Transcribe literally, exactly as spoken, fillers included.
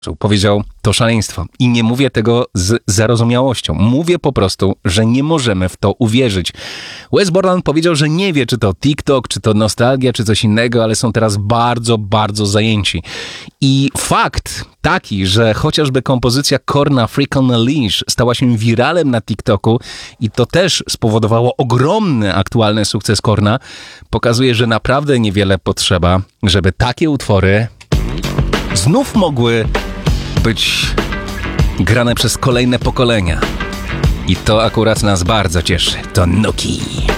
Powiedział, to szaleństwo. I nie mówię tego z zarozumiałością. Mówię po prostu, że nie możemy w to uwierzyć. Wes Borland powiedział, że nie wie, czy to TikTok, czy to nostalgia, czy coś innego, ale są teraz bardzo, bardzo zajęci. I fakt taki, że chociażby kompozycja Korna Freak on a Leash stała się wiralem na TikToku i to też spowodowało ogromny aktualny sukces Korna, pokazuje, że naprawdę niewiele potrzeba, żeby takie utwory znów mogły być grane przez kolejne pokolenia. I to akurat nas bardzo cieszy. To Nuki.